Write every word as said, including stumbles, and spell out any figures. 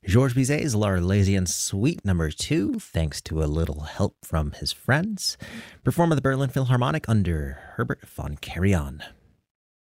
Georges Bizet's L'Arlésienne Suite number two, thanks to a little help from his friends, performed at the Berlin Philharmonic under Herbert von Karajan.